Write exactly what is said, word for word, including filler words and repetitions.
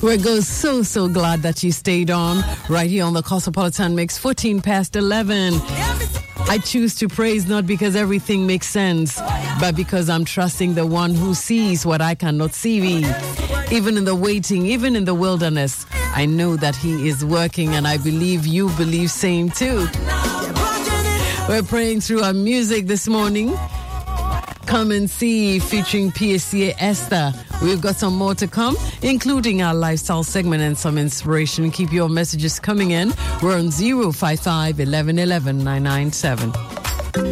We're go so, so glad that you stayed on right here on the Cosmopolitan Mix, fourteen past eleven. I choose to praise not because everything makes sense, but because I'm trusting the one who sees what I cannot see. Even in the waiting, even in the wilderness, I know that he is working, and I believe you believe same too. We're praying through our music this morning. Come and See featuring P S C A Esther. We've got some more to come, including our lifestyle segment and some inspiration. Keep your messages coming in. We're on zero five five, eleven eleven, nine nine seven.